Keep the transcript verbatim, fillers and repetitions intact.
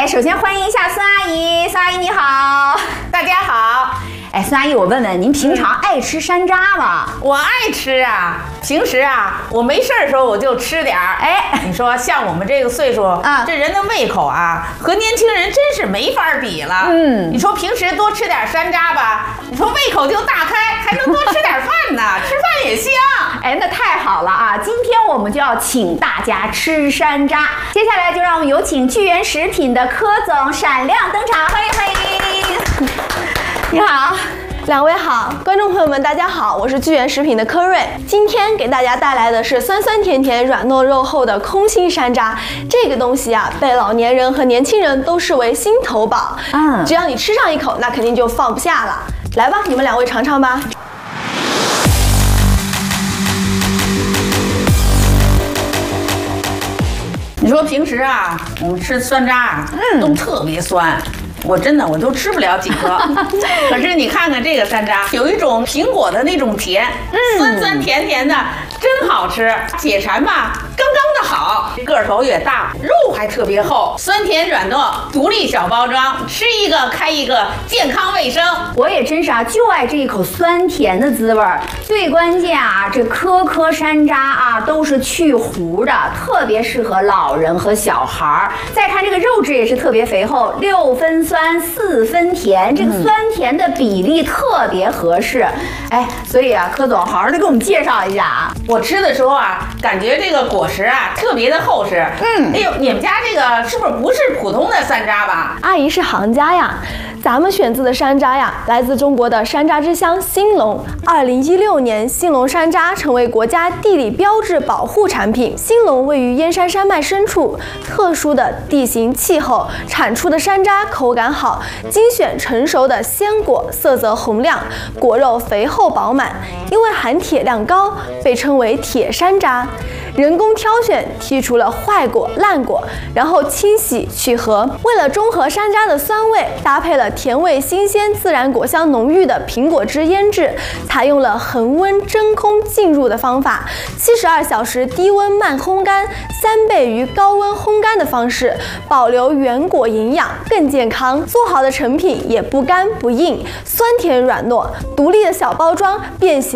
哎，首先欢迎一下孙阿姨，孙阿姨你好， 大家好。 哎，孙阿姨，我问问您平常爱吃山楂吗？ 我爱吃啊，平时啊，我没事的时候我就吃点儿。哎，你说像我们这个岁数啊，这人的胃口啊，和年轻人真是没法比了。嗯，你说平时多吃点山楂吧，你说胃口就大开，还能多吃点饭呢，吃饭也香。 哎，那太好了啊！今天我们就要请大家吃山楂。接下来就让我们有请聚源食品的柯总闪亮登场，欢迎欢迎。你好。 两位好，观众朋友们大家好，我是聚源食品的柯瑞，今天给大家带来的是酸酸甜甜、软糯肉厚的空心山楂。这个东西啊，被老年人和年轻人都视为心头宝。嗯，只要你吃上一口，那肯定就放不下了。来吧，你们两位尝尝吧。 你说平时啊，我们吃酸楂，嗯，都特别酸。我真的我都吃不了几颗，可是你看看这个山楂，有一种苹果的那种甜，嗯，酸酸甜甜的，真好吃，解馋吧，刚刚的好，个头也大，肉还特别厚，酸甜软糯，独立小包装，吃一个开一个，健康卫生。 我也真是啊，就爱这一口酸甜的滋味儿。最关键啊，这颗颗山楂啊都是去核的，特别适合老人和小孩儿。再看这个肉质也是特别肥厚，六分酸。酸四分甜，这个酸甜的比例特别合适。哎，所以啊，柯总好好的给我们介绍一下啊。 我吃的时候啊，感觉这个果实啊特别的厚实。嗯，哎呦，你们家这个是不是不是普通的山楂吧？ 阿姨是行家呀。咱们选自的山楂呀，来自中国的山楂之乡兴隆。二零一六年，兴隆山楂成为国家地理标志保护产品。兴隆位于燕山山脉深处，特殊的地形气候，产出的山楂口感好，精选成熟的鲜果，色泽红亮，果肉肥厚饱满。因为含铁量高，被称为铁山楂。人工挑选，剔除了坏果、烂果，然后清洗去核。为了中和山楂的酸味，搭配了甜味新鲜、自然果香浓郁的苹果汁腌制，采用了恒温真空浸入的方法，七十二小时低温慢烘干，三倍于高温烘干的方式，保留原果营养，更健康。做好的成品也不干不硬，酸甜软糯，独立的小包装，便携